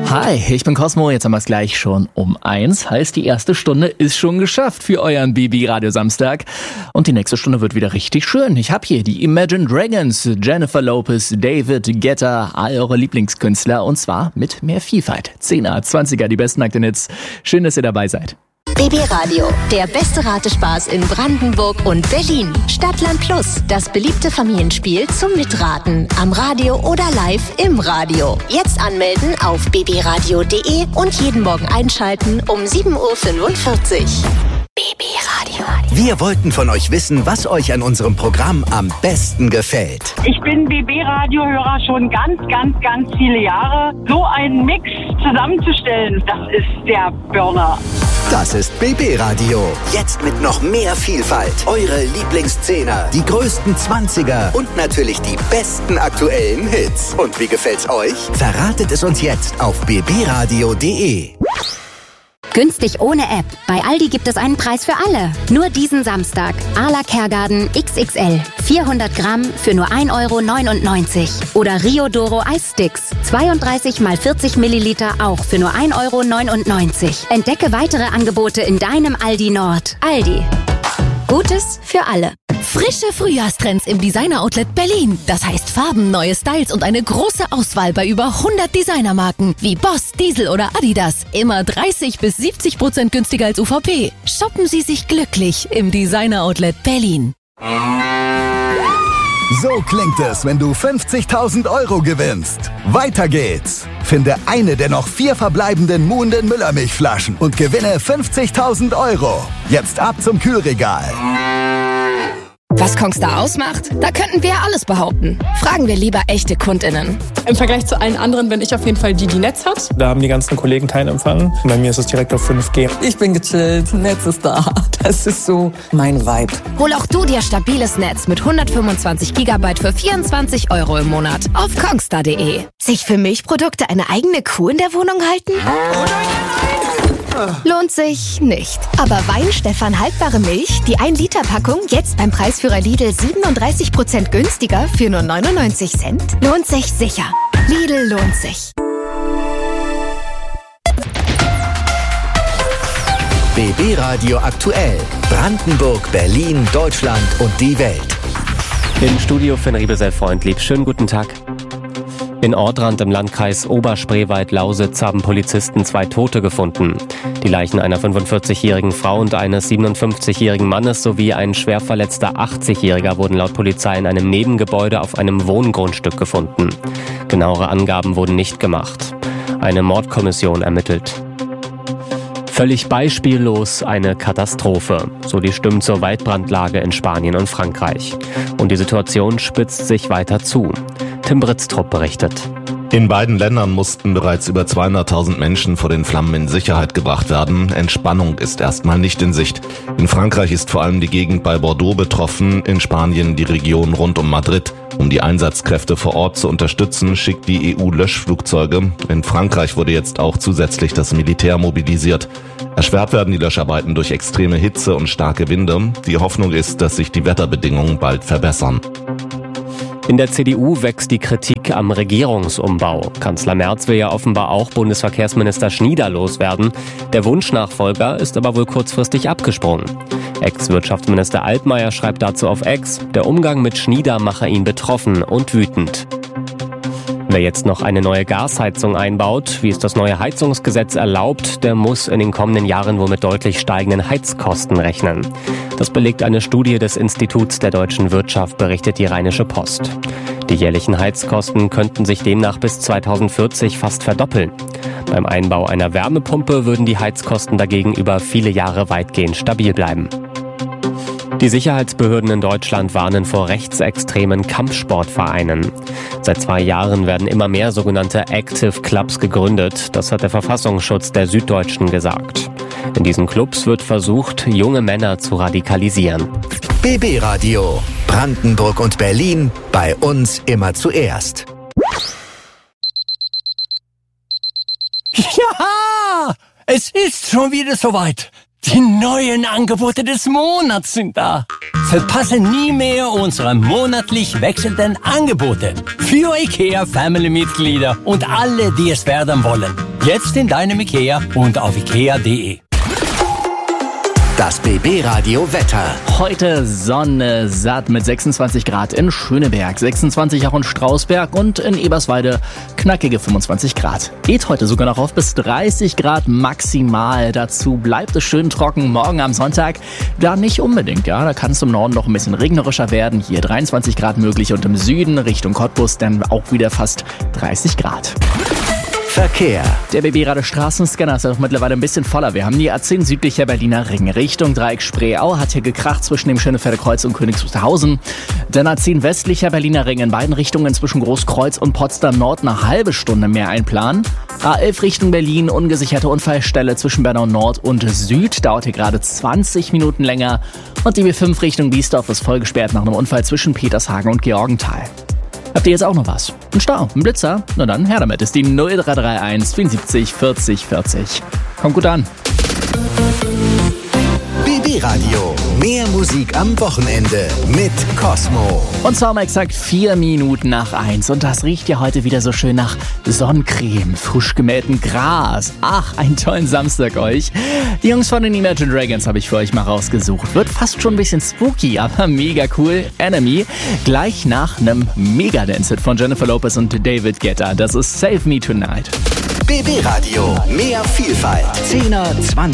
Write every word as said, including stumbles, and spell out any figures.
Hi, ich bin Cosmo, jetzt haben wir es gleich schon um eins. Heißt, die erste Stunde ist schon geschafft für euren B B Radio Samstag. Und die nächste Stunde wird wieder richtig schön. Ich habe hier die Imagine Dragons, Jennifer Lopez, David Guetta, all eure Lieblingskünstler. Und zwar mit mehr Vielfalt. Zehner, Zwanziger, die besten Akten-Hits. Schön, dass ihr dabei seid. B B Radio, der beste Ratespaß in Brandenburg und Berlin. Stadtland Plus, das beliebte Familienspiel zum Mitraten. Am Radio oder live im Radio. Jetzt anmelden auf b b radio punkt de und jeden Morgen einschalten um sieben Uhr fünfundvierzig. B B Radio. Wir wollten von euch wissen, was euch an unserem Programm am besten gefällt. Ich bin B B-Radio-Hörer schon ganz, ganz, ganz viele Jahre. So einen Mix zusammenzustellen, das ist der Burner. Das ist B B-Radio. Jetzt mit noch mehr Vielfalt. Eure Lieblingsszene, die größten Zwanziger und natürlich die besten aktuellen Hits. Und wie gefällt's euch? Verratet es uns jetzt auf b b radio punkt de. Günstig ohne App. Bei Aldi gibt es einen Preis für alle. Nur diesen Samstag. Arla Kergarten X X L. vierhundert Gramm für nur ein Euro neunundneunzig. Oder Rio Doro Eissticks. zweiunddreißig mal vierzig Milliliter auch für nur ein Euro neunundneunzig. Entdecke weitere Angebote in deinem Aldi Nord. Aldi. Gutes für alle. Frische Frühjahrstrends im Designer-Outlet Berlin. Das heißt Farben, neue Styles und eine große Auswahl bei über hundert Designermarken wie Boss, Diesel oder Adidas. Immer dreißig bis siebzig Prozent günstiger als U V P. Shoppen Sie sich glücklich im Designer-Outlet Berlin. So klingt es, wenn du fünfzigtausend Euro gewinnst. Weiter geht's. Finde eine der noch vier verbleibenden Muhnden Müllermilchflaschen und gewinne fünfzigtausend Euro. Jetzt ab zum Kühlregal. Was Kongstar ausmacht? Da könnten wir alles behaupten. Fragen wir lieber echte KundInnen. Im Vergleich zu allen anderen bin ich auf jeden Fall die, die Netz hat. Da haben die ganzen Kollegen keinen Empfang. Bei mir ist es direkt auf fünf G. Ich bin gechillt, Netz ist da. Das ist so mein Vibe. Hol auch du dir stabiles Netz mit hundertfünfundzwanzig Gigabyte für vierundzwanzig Euro im Monat auf kongstar punkt de. Sich für Milchprodukte eine eigene Kuh in der Wohnung halten? Lohnt sich nicht. Aber Weinstefan haltbare Milch, die ein Liter Packung, jetzt beim Preisführer Lidl siebenunddreißig Prozent günstiger für nur neunundneunzig Cent? Lohnt sich sicher. Lidl lohnt sich. B B-Radio aktuell. Brandenburg, Berlin, Deutschland und die Welt. Im Studio Finn Riebesell-Freundlieb. Schönen guten Tag. In Ortrand im Landkreis Oberspreewald-Lausitz haben Polizisten zwei Tote gefunden. Die Leichen einer fünfundvierzigjährigen Frau und eines siebenundfünfzigjährigen Mannes sowie ein schwer verletzter achtzigjähriger wurden laut Polizei in einem Nebengebäude auf einem Wohngrundstück gefunden. Genauere Angaben wurden nicht gemacht. Eine Mordkommission ermittelt. Völlig beispiellos eine Katastrophe, so die Stimmen zur Waldbrandlage in Spanien und Frankreich. Und die Situation spitzt sich weiter zu. Tim Britztrup berichtet. In beiden Ländern mussten bereits über zweihunderttausend Menschen vor den Flammen in Sicherheit gebracht werden. Entspannung ist erstmal nicht in Sicht. In Frankreich ist vor allem die Gegend bei Bordeaux betroffen, in Spanien die Region rund um Madrid. Um die Einsatzkräfte vor Ort zu unterstützen, schickt die E U Löschflugzeuge. In Frankreich wurde jetzt auch zusätzlich das Militär mobilisiert. Erschwert werden die Löscharbeiten durch extreme Hitze und starke Winde. Die Hoffnung ist, dass sich die Wetterbedingungen bald verbessern. In der C D U wächst die Kritik am Regierungsumbau. Kanzler Merz will ja offenbar auch Bundesverkehrsminister Schnieder loswerden. Der Wunschnachfolger ist aber wohl kurzfristig abgesprungen. Ex-Wirtschaftsminister Altmaier schreibt dazu auf X, der Umgang mit Schnieder mache ihn betroffen und wütend. Wer jetzt noch eine neue Gasheizung einbaut, wie es das neue Heizungsgesetz erlaubt, der muss in den kommenden Jahren wohl mit deutlich steigenden Heizkosten rechnen. Das belegt eine Studie des Instituts der deutschen Wirtschaft, berichtet die Rheinische Post. Die jährlichen Heizkosten könnten sich demnach bis zweitausendvierzig fast verdoppeln. Beim Einbau einer Wärmepumpe würden die Heizkosten dagegen über viele Jahre weitgehend stabil bleiben. Die Sicherheitsbehörden in Deutschland warnen vor rechtsextremen Kampfsportvereinen. Seit zwei Jahren werden immer mehr sogenannte Active Clubs gegründet. Das hat der Verfassungsschutz der Süddeutschen gesagt. In diesen Clubs wird versucht, junge Männer zu radikalisieren. B B-Radio. Brandenburg und Berlin. Bei uns immer zuerst. Ja, es ist schon wieder soweit. Die neuen Angebote des Monats sind da. Verpasse nie mehr unsere monatlich wechselnden Angebote für IKEA Family-Mitglieder und alle, die es werden wollen. Jetzt in deinem Ikea und auf ikea punkt de. Das B B-Radio Wetter. Heute Sonne satt mit sechsundzwanzig Grad in Schöneberg, sechsundzwanzig auch in Strausberg und in Eberswalde knackige fünfundzwanzig Grad. Geht heute sogar noch auf bis dreißig Grad maximal. Dazu bleibt es schön trocken. Morgen am Sonntag da nicht unbedingt, ja. Da kann es im Norden noch ein bisschen regnerischer werden. Hier dreiundzwanzig Grad möglich und im Süden Richtung Cottbus dann auch wieder fast dreißig Grad. Verkehr. Der B B-Radio Straßenscanner ist ja doch mittlerweile ein bisschen voller. Wir haben die A zehn südlicher Berliner Ring Richtung Dreieck Spreeau. Hat hier gekracht zwischen dem Schönefelder Kreuz und Königs Wusterhausen. Dann A zehn westlicher Berliner Ring in beiden Richtungen zwischen Großkreuz und Potsdam Nord eine halbe Stunde mehr einplanen. A elf Richtung Berlin, ungesicherte Unfallstelle zwischen Bernau Nord und Süd. Dauert hier gerade zwanzig Minuten länger. Und die B fünf Richtung Biesdorf ist voll gesperrt nach einem Unfall zwischen Petershagen und Georgenthal. Habt ihr jetzt auch noch was? Ein Stau, ein Blitzer? Na dann, her damit. Ist die null drei drei eins vierundsiebzig vierzig vierzig. Kommt gut an. B B-Radio. Mehr Musik am Wochenende mit Cosmo. Und zwar um exakt vier Minuten nach eins. Und das riecht ja heute wieder so schön nach Sonnencreme, frisch gemähtem Gras. Ach, einen tollen Samstag euch. Die Jungs von den Imagine Dragons habe ich für euch mal rausgesucht. Wird fast schon ein bisschen spooky, aber mega cool. Enemy. Gleich nach einem Mega-Dance-Hit von Jennifer Lopez und David Guetta. Das ist Save Me Tonight. B B-Radio. Mehr Vielfalt. Zehner, Zwanziger.